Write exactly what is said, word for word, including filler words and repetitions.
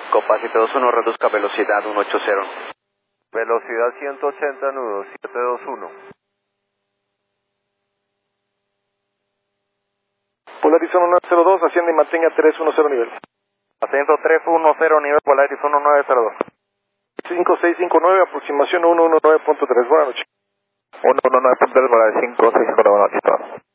Copa siete dos uno, reduzca velocidad ciento ochenta. Velocidad ciento ochenta nudos, siete dos uno. Polaris uno nueve cero dos, asciende y mantenga tres uno cero nivel. Ascenso tres uno cero, nivel Polaris uno nueve cero dos. cinco seis cinco nueve, aproximación uno uno nueve punto tres, buenas noches. uno uno nueve punto tres, Polaris cinco seis cinco nueve, buenas noches.